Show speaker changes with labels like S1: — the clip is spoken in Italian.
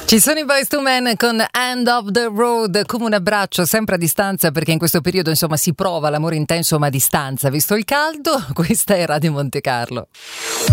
S1: Ci sono i Boyz II Men con End of the Road, come un abbraccio sempre a distanza, perché in questo periodo insomma si prova l'amore intenso ma a distanza, visto il caldo. Questa è Radio Monte Carlo.